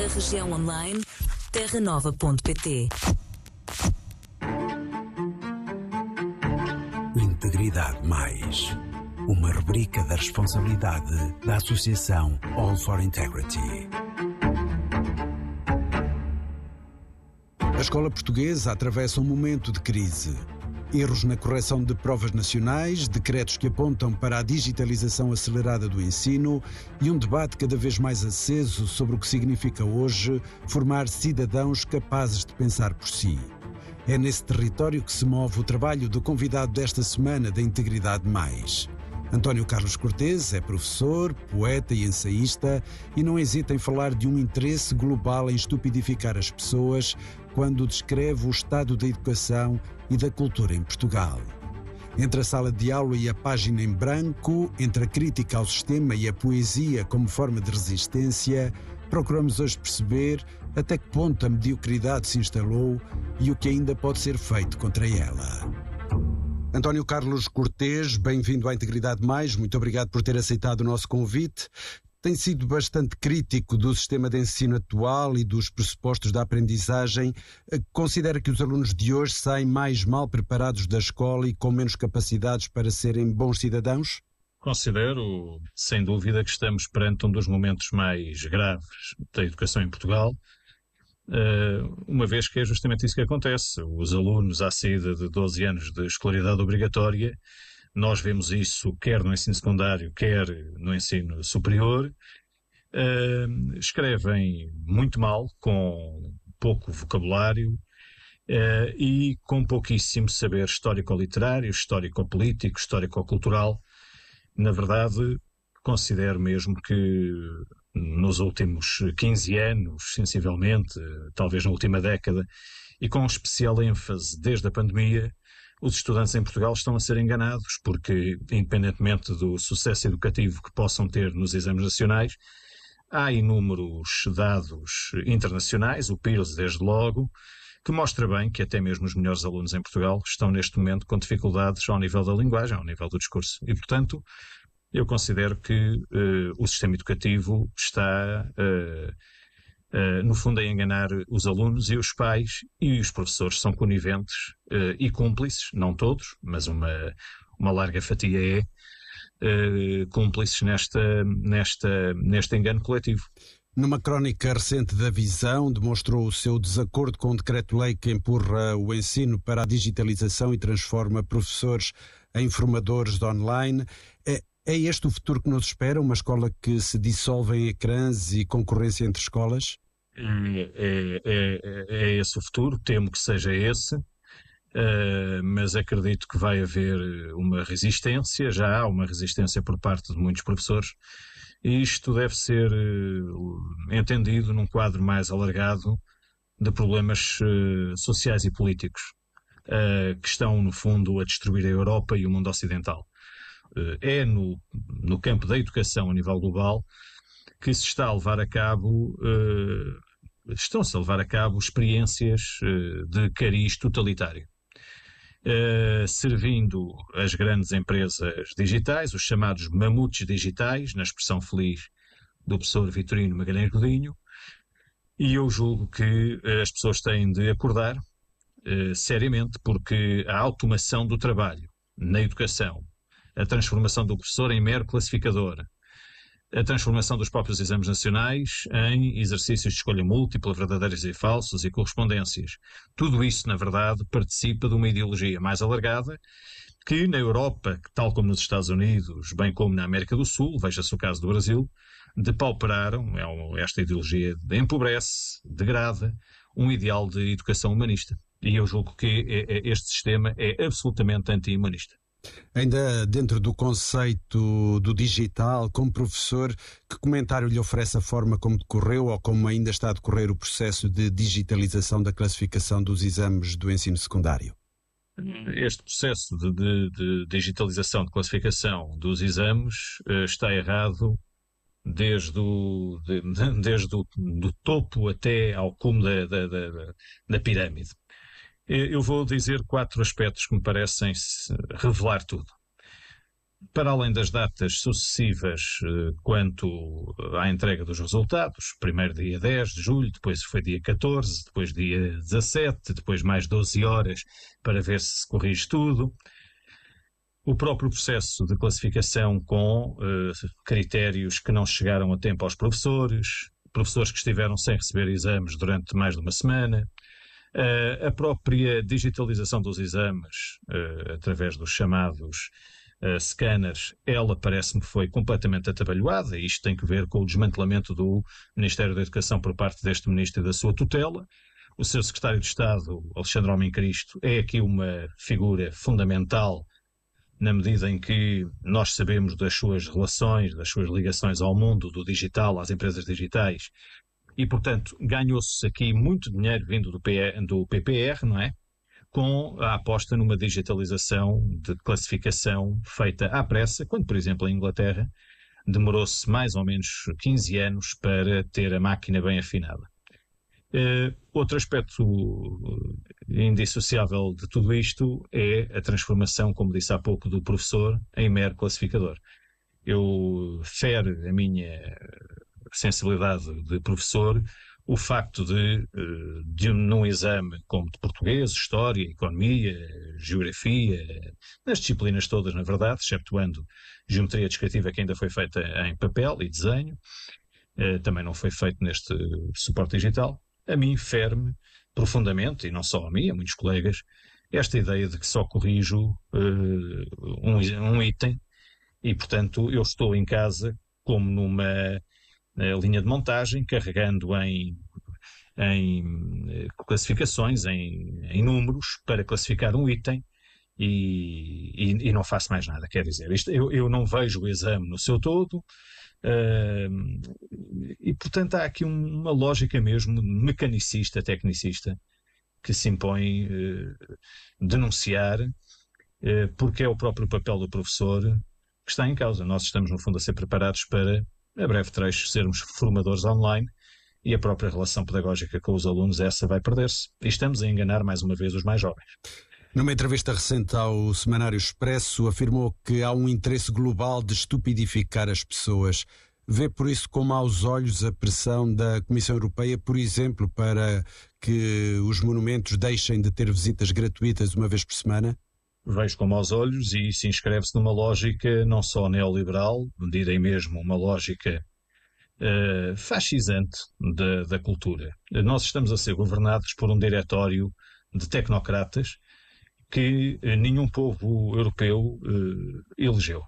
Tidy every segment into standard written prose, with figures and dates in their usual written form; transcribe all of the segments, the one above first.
A região online terranova.pt. Integridade Mais, uma rubrica da responsabilidade da Associação All for Integrity. A escola portuguesa atravessa um momento de crise. Erros na correção de provas nacionais, decretos que apontam para a digitalização acelerada do ensino e um debate cada vez mais aceso sobre o que significa hoje formar cidadãos capazes de pensar por si. É nesse território que se move o trabalho do convidado desta semana da Integridade Mais. António Carlos Cortês é professor, poeta e ensaísta e não hesita em falar de um interesse global em estupidificar as pessoas quando descreve o estado da educação e da cultura em Portugal. Entre a sala de aula e a página em branco, entre a crítica ao sistema e a poesia como forma de resistência, procuramos hoje perceber até que ponto a mediocridade se instalou e o que ainda pode ser feito contra ela. António Carlos Cortês, bem-vindo à Integridade Mais, muito obrigado por ter aceitado o nosso convite. Tem sido bastante crítico do sistema de ensino atual e dos pressupostos da aprendizagem. Considera que os alunos de hoje saem mais mal preparados da escola e com menos capacidades para serem bons cidadãos? Considero, sem dúvida, que estamos perante um dos momentos mais graves da educação em Portugal, uma vez que é justamente isso que acontece. Os alunos, à saída de 12 anos de escolaridade obrigatória, nós vemos isso quer no ensino secundário, quer no ensino superior, escrevem muito mal, com pouco vocabulário e com pouquíssimo saber histórico-literário, histórico-político, histórico-cultural. Na verdade, considero mesmo que nos últimos 15 anos, sensivelmente, talvez na última década, e com especial ênfase desde a pandemia, os estudantes em Portugal estão a ser enganados, porque, independentemente do sucesso educativo que possam ter nos exames nacionais, há inúmeros dados internacionais, o PIRLS desde logo, que mostra bem que até mesmo os melhores alunos em Portugal estão neste momento com dificuldades ao nível da linguagem, ao nível do discurso. E, portanto, eu considero que o sistema educativo está, no fundo, a enganar os alunos, e os pais e os professores são coniventes e cúmplices, não todos, mas uma larga fatia cúmplices neste engano coletivo. Numa crónica recente da Visão, demonstrou o seu desacordo com o decreto-lei que empurra o ensino para a digitalização e transforma professores em formadores de online. É este o futuro que nos espera? Uma escola que se dissolve em ecrãs e concorrência entre escolas? É esse o futuro, temo que seja esse, mas acredito que vai haver uma resistência, já há uma resistência por parte de muitos professores, e isto deve ser entendido num quadro mais alargado de problemas sociais e políticos que estão, no fundo, a destruir a Europa e o mundo ocidental. É no campo da educação a nível global que se está a levar a cabo, estão-se a levar a cabo experiências de cariz totalitário, servindo as grandes empresas digitais, os chamados mamutes digitais, na expressão feliz do professor Vitorino Magalhães Godinho, e eu julgo que as pessoas têm de acordar seriamente, porque a automação do trabalho na educação, a transformação do professor em mero classificador, a transformação dos próprios exames nacionais em exercícios de escolha múltipla, verdadeiros e falsos e correspondências. Tudo isso, na verdade, participa de uma ideologia mais alargada que na Europa, tal como nos Estados Unidos, bem como na América do Sul, veja-se o caso do Brasil, depauperaram. Esta ideologia empobrece, degrada um ideal de educação humanista. E eu julgo que este sistema é absolutamente anti-humanista. Ainda dentro do conceito do digital, como professor, que comentário lhe oferece a forma como decorreu ou como ainda está a decorrer o processo de digitalização da classificação dos exames do ensino secundário? Este processo de digitalização de classificação dos exames está errado desde do topo até ao cume da pirâmide. Eu vou dizer 4 aspectos que me parecem revelar tudo. para além das datas sucessivas quanto à entrega dos resultados, primeiro dia 10 de julho, depois foi dia 14, depois dia 17, depois mais 12 horas para ver se corrige tudo. O próprio processo de classificação com critérios que não chegaram a tempo aos professores que estiveram sem receber exames durante mais de uma semana, a própria digitalização dos exames através dos chamados scanners, ela parece-me foi completamente atabalhoada, e isto tem que ver com o desmantelamento do Ministério da Educação por parte deste ministro e da sua tutela. O seu secretário de Estado, Alexandre Homem Cristo, é aqui uma figura fundamental na medida em que nós sabemos das suas relações, das suas ligações ao mundo do digital, às empresas digitais, e, portanto, ganhou-se aqui muito dinheiro vindo do PPR, não é? Com a aposta numa digitalização de classificação feita à pressa, quando, por exemplo, a Inglaterra demorou-se mais ou menos 15 anos para ter a máquina bem afinada. Outro aspecto indissociável de tudo isto é a transformação, como disse há pouco, do professor em mero classificador. Eu fere a minha sensibilidade de professor o facto de num exame como de português, história, economia, geografia, nas disciplinas todas, na verdade, exceptuando geometria descritiva, que ainda foi feita em papel e desenho, também não foi feito neste suporte digital. A mim fere-me profundamente, e não só a mim, a muitos colegas, esta ideia de que só corrijo um item e, portanto, eu estou em casa como numa linha de montagem, carregando em classificações, em números, para classificar um item e não faço mais nada. Quer dizer, eu não vejo o exame no seu todo, e, portanto, há aqui uma lógica mesmo mecanicista, tecnicista, que se impõe denunciar, porque é o próprio papel do professor que está em causa. Nós estamos, no fundo, a ser preparados para, a breve trecho, sermos formadores online, e a própria relação pedagógica com os alunos, essa vai perder-se. E estamos a enganar, mais uma vez, os mais jovens. Numa entrevista recente ao Semanário Expresso, afirmou que há um interesse global de estupidificar as pessoas. Vê por isso com maus olhos a pressão da Comissão Europeia, por exemplo, para que os monumentos deixem de ter visitas gratuitas uma vez por semana? Vejo com maus olhos, e se inscreve-se numa lógica não só neoliberal, direi mesmo uma lógica fascisante da cultura. Nós estamos a ser governados por um diretório de tecnocratas que nenhum povo europeu elegeu.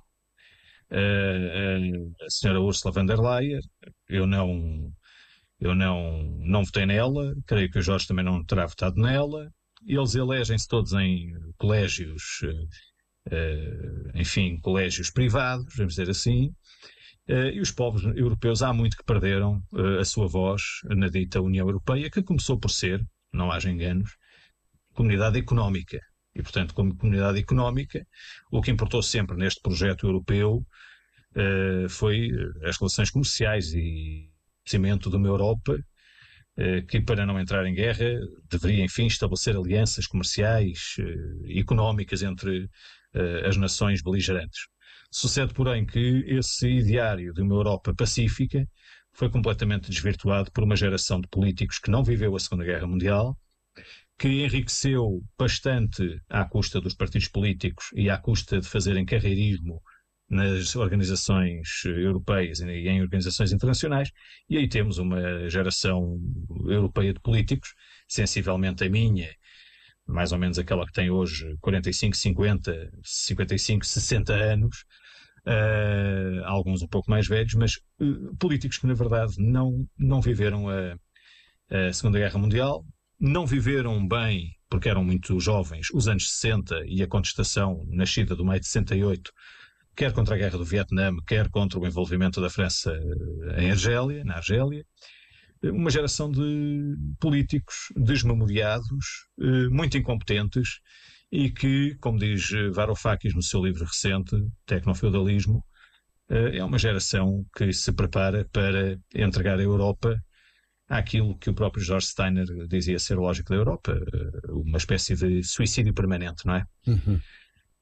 A senhora Ursula von der Leyen, eu não votei nela, creio que o Jorge também não terá votado nela. Eles elegem-se todos em colégios, enfim, colégios privados, vamos dizer assim, e os povos europeus há muito que perderam a sua voz na dita União Europeia, que começou por ser, não haja enganos, comunidade económica. E, portanto, como comunidade económica, o que importou sempre neste projeto europeu foi as relações comerciais e o crescimento de uma Europa que, para não entrar em guerra, deveria, enfim, estabelecer alianças comerciais e económicas entre as nações beligerantes. Sucede, porém, que esse ideário de uma Europa pacífica foi completamente desvirtuado por uma geração de políticos que não viveu a Segunda Guerra Mundial, que enriqueceu bastante à custa dos partidos políticos e à custa de fazerem carreirismo nas organizações europeias e em organizações internacionais, e aí temos uma geração europeia de políticos, sensivelmente a minha, mais ou menos aquela que tem hoje 45, 50, 55, 60 anos, alguns um pouco mais velhos, mas políticos que na verdade não viveram a Segunda Guerra Mundial, não viveram bem, porque eram muito jovens, os anos 60 e a contestação nascida do maio de 68, quer contra a Guerra do Vietnã, quer contra o envolvimento da França na Argélia. Uma geração de políticos desmemoriados, muito incompetentes, e que, como diz Varoufakis no seu livro recente, Tecnofeudalismo, é uma geração que se prepara para entregar a Europa àquilo que o próprio George Steiner dizia ser lógico da Europa, uma espécie de suicídio permanente, não é? Uhum.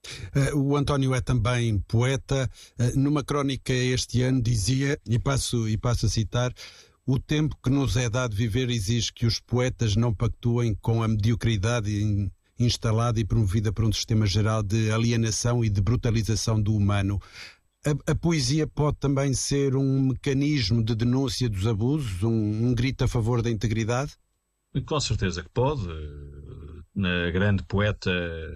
O António é também poeta. Numa crónica este ano dizia, e passo a citar: o tempo que nos é dado viver exige que os poetas não pactuem com a mediocridade instalada e promovida por um sistema geral de alienação e de brutalização do humano. A poesia pode também ser um mecanismo de denúncia dos abusos, um grito a favor da integridade? Com certeza que pode. A grande poeta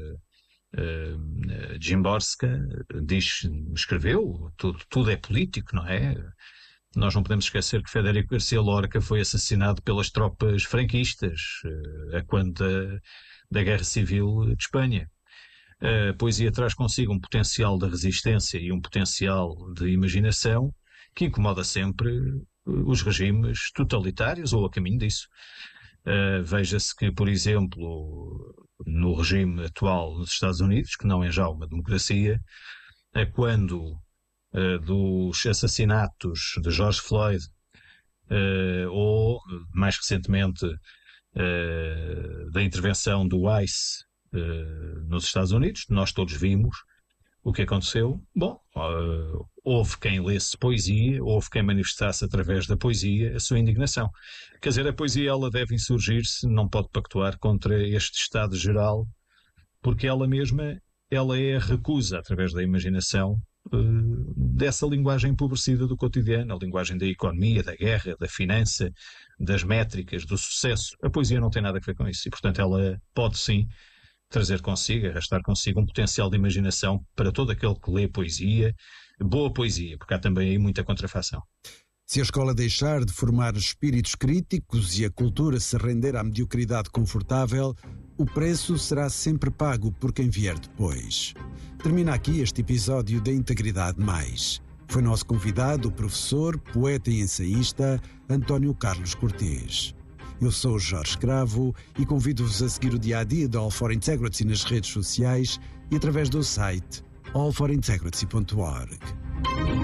Szymborska escreveu, tudo é político, não é? Nós não podemos esquecer que Federico Garcia Lorca foi assassinado pelas tropas franquistas a quando da Guerra Civil de Espanha. A poesia traz consigo um potencial de resistência e um potencial de imaginação que incomoda sempre os regimes totalitários ou a caminho disso. Veja-se que, por exemplo, no regime atual nos Estados Unidos, que não é já uma democracia, quando dos assassinatos de George Floyd ou, mais recentemente, da intervenção do ICE nos Estados Unidos, nós todos vimos o que aconteceu. Bom, houve quem lesse poesia, houve quem manifestasse através da poesia a sua indignação. Quer dizer, a poesia ela deve insurgir-se, não pode pactuar contra este estado geral, porque ela mesma ela é a recusa, através da imaginação, dessa linguagem empobrecida do cotidiano, a linguagem da economia, da guerra, da finança, das métricas, do sucesso. A poesia não tem nada a ver com isso e, portanto, ela pode sim trazer consigo, arrastar consigo um potencial de imaginação para todo aquele que lê poesia, boa poesia, porque há também aí muita contrafação. Se a escola deixar de formar espíritos críticos e a cultura se render à mediocridade confortável, o preço será sempre pago por quem vier depois. Termina aqui este episódio da Integridade Mais. Foi nosso convidado o professor, poeta e ensaísta António Carlos Cortês. Eu sou o Jorge Escravo e convido-vos a seguir o dia-a-dia da All for Integrity nas redes sociais e através do site allforintegrity.org.